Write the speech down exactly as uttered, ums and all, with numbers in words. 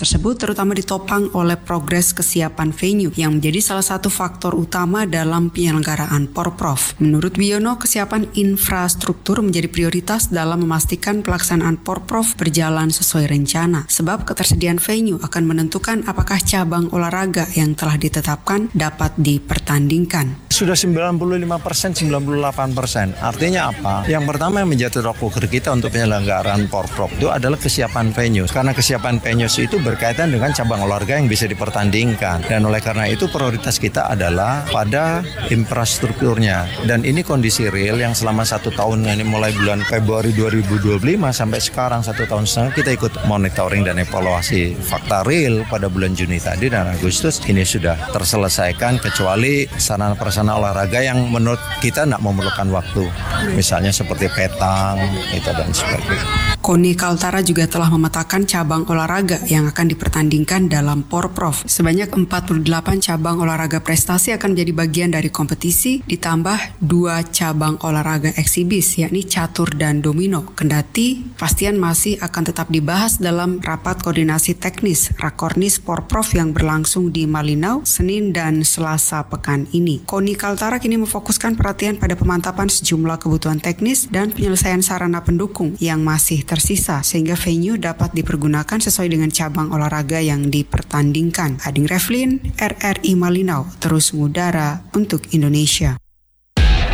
tersebut terutama ditopang oleh progres kesiapan venue yang menjadi salah satu faktor utama dalam penyelenggaraan Porprov. Menurut Wiono, kesiapan infrastruktur menjadi prioritas dalam memastikan pelaksanaan Porprov berjalan sesuai rencana, sebab ketersediaan venue akan menentukan apakah cabang olahraga yang telah ditetapkan dapat dipertandingkan. Sudah sembilan puluh lima persen, sembilan puluh delapan persen. Artinya apa? Yang pertama yang menjadi tolak ukur kita untuk penyelenggaraan Porprov itu adalah kesiapan venue. Karena kesiapan venue itu berkaitan dengan cabang olahraga yang bisa dipertandingkan. Dan oleh karena itu prioritas kita adalah pada infrastrukturnya. Dan ini kondisi real yang selama satu tahun ini mulai bulan Februari dua ribu dua puluh lima sampai sekarang satu tahun setengah kita ikut monitoring dan evaluasi fakta real pada bulan Juni tadi dan Agustus ini sudah terselesaikan kecuali sarana prasarana olahraga yang menurut kita tidak memerlukan waktu. Misalnya seperti petang itu dan sebagainya. KONI Kaltara juga telah memetakan cabang olahraga yang akan dipertandingkan dalam Porprov. Sebanyak empat puluh delapan cabang olahraga prestasi akan menjadi bagian dari kompetisi, ditambah dua cabang olahraga eksibis, yakni catur dan domino. Kendati, pastian masih akan tetap dibahas dalam rapat koordinasi teknis Rakornis Porprov yang berlangsung di Malinau, Senin dan Selasa pekan ini. KONI Kaltara kini memfokuskan perhatian pada pemantapan sejumlah kebutuhan teknis dan penyelesaian sarana pendukung yang masih tersisa sehingga venue dapat dipergunakan sesuai dengan cabang olahraga yang dipertandingkan. Ading Revlin, R R I Malinau, terus mengudara untuk Indonesia.